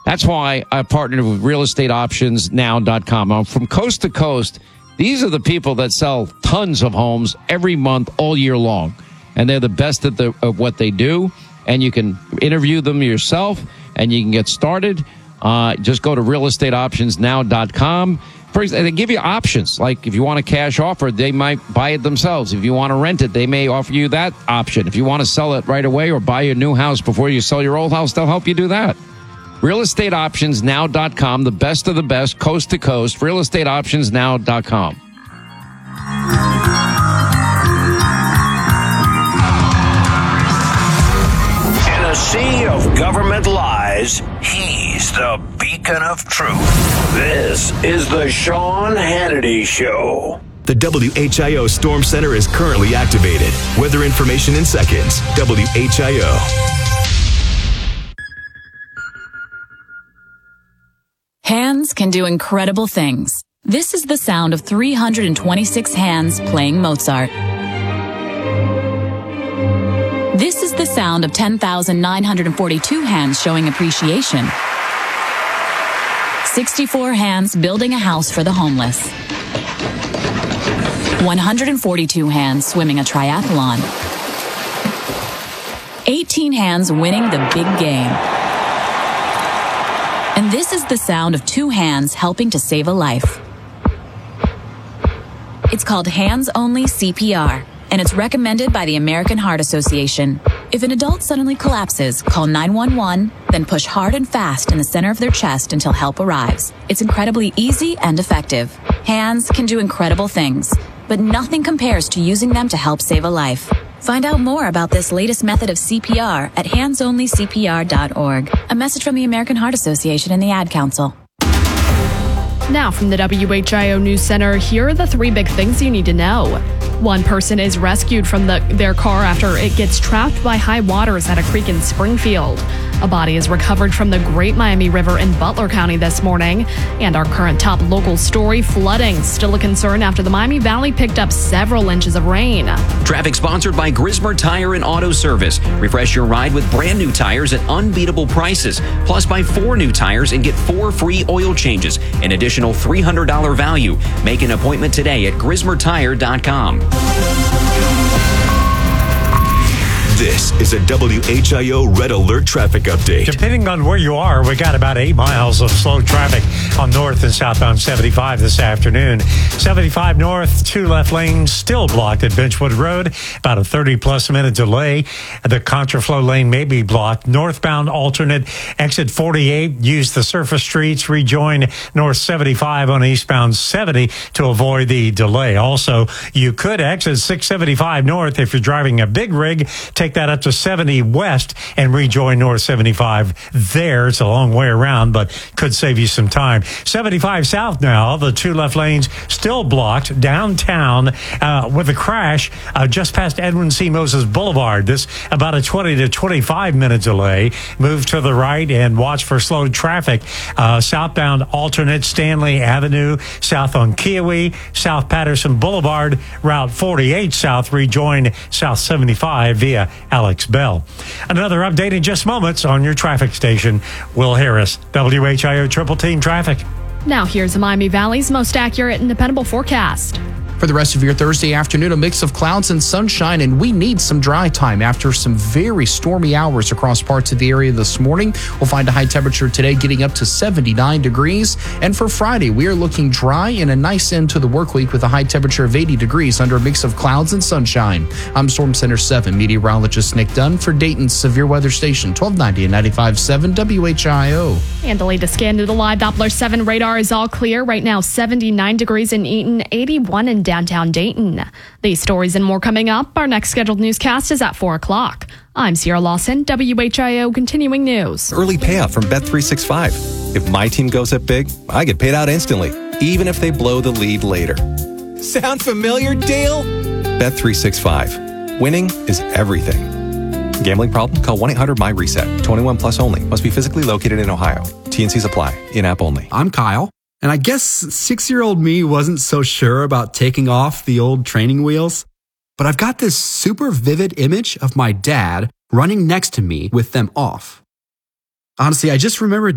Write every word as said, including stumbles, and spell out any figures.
That's why I partnered with real estate options now dot com. I'm from coast to coast. These are the people that sell tons of homes every month, all year long. And they're the best at, the, at what they do. And you can interview them yourself, and you can get started. Uh, just go to real estate options now dot com. First, they give you options. Like if you want a cash offer, they might buy it themselves. If you want to rent it, they may offer you that option. If you want to sell it right away or buy a new house before you sell your old house, they'll help you do that. real estate options now dot com, the best of the best, coast to coast, real estate options now dot com. In a sea of government lies, he's the beacon of truth. This is the Sean Hannity Show. The W H I O Storm Center is currently activated. Weather information in seconds. W H I O. Hands can do incredible things. This is the sound of three hundred twenty-six hands playing Mozart. This is the sound of ten thousand nine hundred forty-two hands showing appreciation. sixty-four hands building a house for the homeless. one hundred forty-two hands swimming a triathlon. eighteen hands winning the big game. And this is the sound of two hands helping to save a life. It's called hands-only C P R, and it's recommended by the American Heart Association. If an adult suddenly collapses, call nine one one, then push hard and fast in the center of their chest until help arrives. It's incredibly easy and effective. Hands can do incredible things, but nothing compares to using them to help save a life. Find out more about this latest method of C P R at hands only C P R dot org. A message from the American Heart Association and the Ad Council. Now from the W H I O News Center, here are the three big things you need to know. One person is rescued from the, their car after it gets trapped by high waters at a creek in Springfield. A body is recovered from the Great Miami River in Butler County this morning. And our current top local story, flooding, still a concern after the Miami Valley picked up several inches of rain. Traffic sponsored by Grismer Tire and Auto Service. Refresh your ride with brand new tires at unbeatable prices. Plus, buy four new tires and get four free oil changes, an additional three hundred dollars value. Make an appointment today at grismer tire dot com. This is a W H I O Red Alert traffic update. Depending on where you are, we got about eight miles of slow traffic on north and southbound seventy-five this afternoon. seventy-five north, two left lanes still blocked at Benchwood Road. About a thirty plus minute delay. The contraflow lane may be blocked. Northbound alternate exit forty-eight. Use the surface streets. Rejoin north seventy-five on eastbound seventy to avoid the delay. Also, you could exit six seventy-five north if you're driving a big rig. Take that up to seventy west and rejoin north seventy-five there. It's a long way around, but could save you some time. seventy-five south now, the two left lanes still blocked downtown uh, with a crash uh, just past Edwin C. Moses Boulevard. This about a twenty to twenty-five minute delay. Move to the right and watch for slow traffic. Uh, southbound alternate Stanley Avenue, south on Kiowee, South Patterson Boulevard, Route forty-eight south, rejoin South seventy-five via Alex Bell. Another update in just moments on your traffic station. Will Harris, W H I O Triple Team Traffic. Now here's the Miami Valley's most accurate and dependable forecast. For the rest of your Thursday afternoon, a mix of clouds and sunshine, and we need some dry time after some very stormy hours across parts of the area this morning. We'll find a high temperature today getting up to seventy-nine degrees. And for Friday, we are looking dry and a nice end to the work week with a high temperature of eighty degrees under a mix of clouds and sunshine. I'm Storm Center seven meteorologist Nick Dunn for Dayton's Severe Weather Station, twelve ninety and ninety-five point seven W H I O. And the latest scan to the live Doppler seven radar is all clear. Right now, seventy-nine degrees in Eaton, eighty-one in downtown Dayton. These stories and more coming up. Our next scheduled newscast is at four o'clock. I'm Sierra Lawson, W H I O Continuing News. Early payout from Bet three sixty-five. If my team goes up big, I get paid out instantly, even if they blow the lead later. Sound familiar, Dale? Bet three sixty-five. Winning is everything. Gambling problem? Call one eight hundred my reset. twenty-one plus only. Must be physically located in Ohio. T N Cs apply. In-app only. I'm Kyle. And I guess six-year-old me wasn't so sure about taking off the old training wheels. But I've got this super vivid image of my dad running next to me with them off. Honestly, I just remember